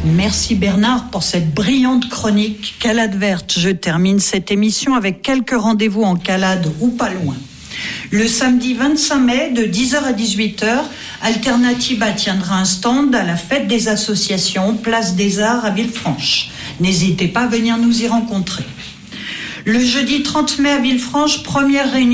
Merci Bernard pour cette brillante chronique Calade verte. Je termine cette émission avec quelques rendez-vous en Calade ou pas loin. Le samedi 25 mai de 10h à 18h, Alternativa tiendra un stand à la fête des associations Place des Arts à Villefranche. N'hésitez pas à venir nous y rencontrer. Le jeudi 30 mai à Villefranche, première réunion